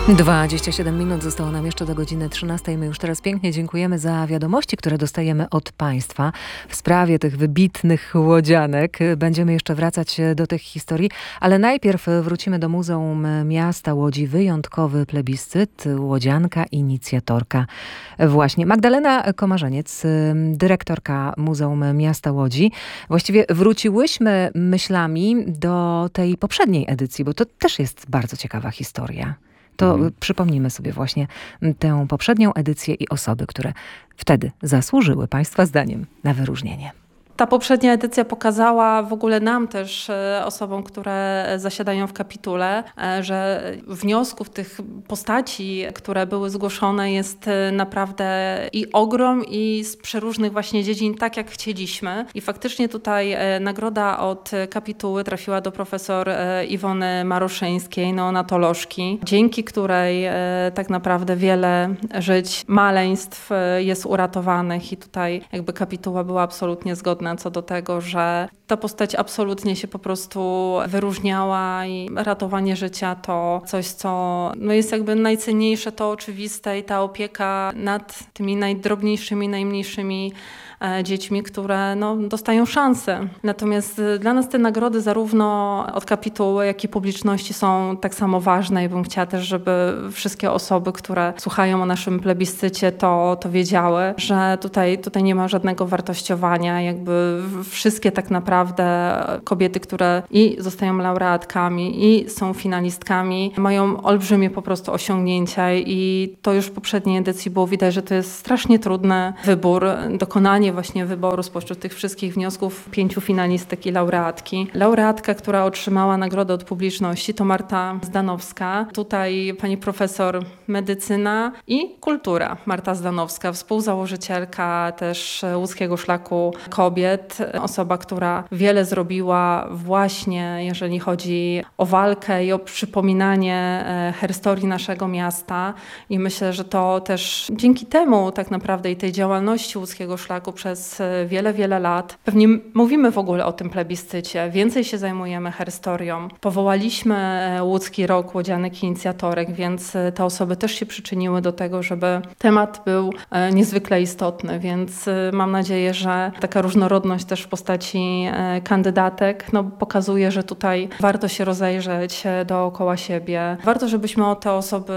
27 minut zostało nam jeszcze do godziny 13. My już teraz pięknie dziękujemy za wiadomości, które dostajemy od Państwa w sprawie tych wybitnych łodzianek. Będziemy jeszcze wracać do tych historii, ale najpierw wrócimy do Muzeum Miasta Łodzi. Wyjątkowy plebiscyt, łodzianka, inicjatorka. Właśnie Magdalena Komarzeniec, dyrektorka Muzeum Miasta Łodzi. Właściwie wróciłyśmy myślami do tej poprzedniej edycji, bo to też jest bardzo ciekawa historia. To przypomnimy sobie właśnie tę poprzednią edycję i osoby, które wtedy zasłużyły Państwa zdaniem na wyróżnienie. Ta poprzednia edycja pokazała w ogóle nam też, osobom, które zasiadają w kapitule, że wniosków, tych postaci, które były zgłoszone, jest naprawdę i ogrom, i z przeróżnych właśnie dziedzin, tak jak chcieliśmy. I faktycznie tutaj nagroda od kapituły trafiła do profesor Iwony Maruszyńskiej, neonatolożki, dzięki której tak naprawdę wiele żyć, maleństw jest uratowanych i tutaj jakby kapituła była absolutnie zgodna co do tego, że ta postać absolutnie się po prostu wyróżniała i ratowanie życia to coś, co jest jakby najcenniejsze, to oczywiste i ta opieka nad tymi najdrobniejszymi, najmniejszymi dziećmi, które dostają szansę. Natomiast dla nas te nagrody zarówno od kapituły, jak i publiczności są tak samo ważne i bym chciała też, żeby wszystkie osoby, które słuchają o naszym plebiscycie, to wiedziały, że tutaj nie ma żadnego wartościowania. Jakby wszystkie tak naprawdę kobiety, które i zostają laureatkami, i są finalistkami, mają olbrzymie po prostu osiągnięcia i to już w poprzedniej edycji było widać, że to jest strasznie trudny wybór, dokonanie właśnie wyboru spośród tych wszystkich wniosków 5 finalistek i laureatki. Laureatka, która otrzymała nagrodę od publiczności, to Marta Zdanowska. Tutaj pani profesor medycyna i kultura Marta Zdanowska, współzałożycielka też Łódzkiego Szlaku Kobiet. Osoba, która wiele zrobiła właśnie, jeżeli chodzi o walkę i o przypominanie historii naszego miasta. I myślę, że to też dzięki temu tak naprawdę i tej działalności Łódzkiego Szlaku przez wiele, wiele lat. Pewnie mówimy w ogóle o tym plebiscycie, więcej się zajmujemy historią. Powołaliśmy Łódzki Rok Łodzianek i Inicjatorek, więc te osoby też się przyczyniły do tego, żeby temat był niezwykle istotny, więc mam nadzieję, że taka różnorodność też w postaci kandydatek pokazuje, że tutaj warto się rozejrzeć dookoła siebie. Warto, żebyśmy o te osoby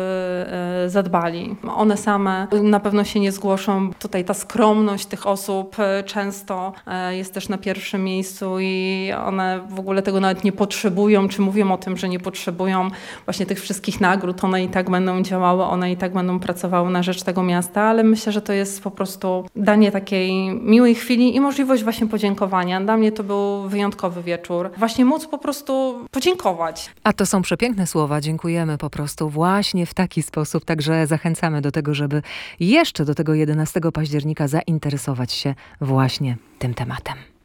zadbali. One same na pewno się nie zgłoszą. Tutaj ta skromność tych osób często jest też na pierwszym miejscu i one w ogóle tego nawet nie potrzebują, czy mówią o tym, że nie potrzebują właśnie tych wszystkich nagród. One i tak będą działały, one i tak będą pracowały na rzecz tego miasta, ale myślę, że to jest po prostu danie takiej miłej chwili i możliwość właśnie podziękowania. Dla mnie to był wyjątkowy wieczór. Właśnie móc po prostu podziękować. A to są przepiękne słowa. Dziękujemy po prostu właśnie w taki sposób. Także zachęcamy do tego, żeby jeszcze do tego 11 października zainteresować się właśnie tym tematem.